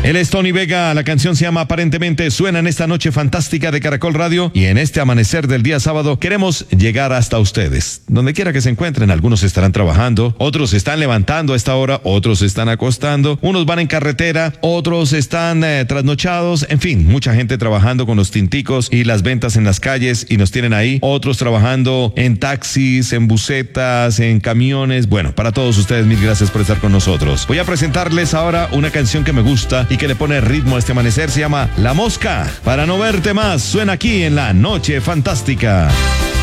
Él es Tony Vega, la canción se llama Aparentemente. Suena en esta noche fantástica de Caracol Radio y en este amanecer del día sábado queremos llegar hasta ustedes. Donde quiera que se encuentren, algunos estarán trabajando, otros se están levantando a esta hora, otros se están acostando, unos van en carretera, otros están trasnochados, en fin, mucha gente trabajando con los tinticos y las ventas en las calles y nos tienen ahí, otros trabajando en taxis, en busetas, en camiones. Bueno, para todos ustedes, mil gracias por estar con nosotros. Voy a presentarles ahora una canción que me gusta y que le pone ritmo a este amanecer. Se llama La Mosca. Para no verte más, suena aquí en La Noche Fantástica.